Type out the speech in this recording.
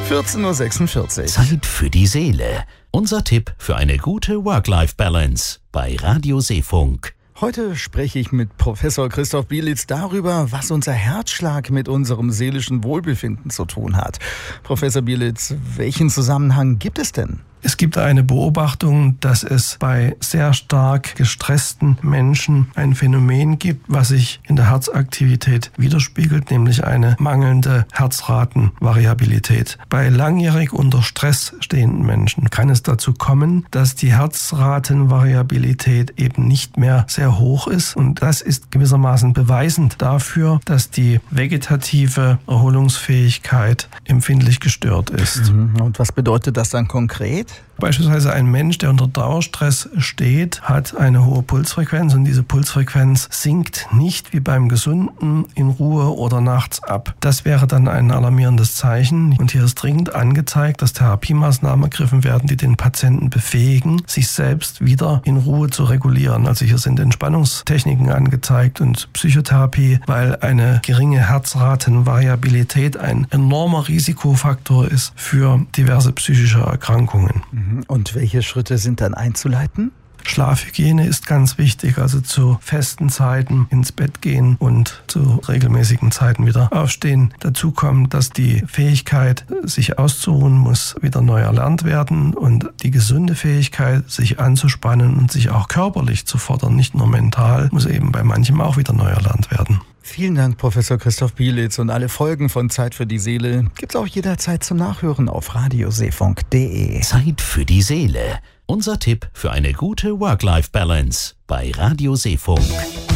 14.46 Uhr. Zeit für die Seele. Unser Tipp für eine gute Work-Life-Balance bei Radio Seefunk. Heute spreche ich mit Professor Christoph Bielitz darüber, was unser Herzschlag mit unserem seelischen Wohlbefinden zu tun hat. Professor Bielitz, welchen Zusammenhang gibt es denn? Es gibt eine Beobachtung, dass es bei sehr stark gestressten Menschen ein Phänomen gibt, was sich in der Herzaktivität widerspiegelt, nämlich eine mangelnde Herzratenvariabilität. Bei langjährig unter Stress stehenden Menschen kann es dazu kommen, dass die Herzratenvariabilität eben nicht mehr sehr hoch ist. Und das ist gewissermaßen beweisend dafür, dass die vegetative Erholungsfähigkeit empfindlich gestört ist. Und was bedeutet das dann konkret? Beispielsweise ein Mensch, der unter Dauerstress steht, hat eine hohe Pulsfrequenz und diese Pulsfrequenz sinkt nicht wie beim Gesunden in Ruhe oder nachts ab. Das wäre dann ein alarmierendes Zeichen und hier ist dringend angezeigt, dass Therapiemaßnahmen ergriffen werden, die den Patienten befähigen, sich selbst wieder in Ruhe zu regulieren. Also hier sind Entspannungstechniken angezeigt und Psychotherapie, weil eine geringe Herzratenvariabilität ein enormer Risikofaktor ist für diverse psychische Erkrankungen. Und welche Schritte sind dann einzuleiten? Schlafhygiene ist ganz wichtig, also zu festen Zeiten ins Bett gehen und zu regelmäßigen Zeiten wieder aufstehen. Dazu kommt, dass die Fähigkeit, sich auszuruhen, muss wieder neu erlernt werden und die gesunde Fähigkeit, sich anzuspannen und sich auch körperlich zu fordern, nicht nur mental, muss eben bei manchem auch wieder neu erlernt werden. Vielen Dank, Professor Christoph Bielitz, und alle Folgen von Zeit für die Seele gibt's auch jederzeit zum Nachhören auf radioseefunk.de. Zeit für die Seele. Unser Tipp für eine gute Work-Life-Balance bei Radio Seefunk.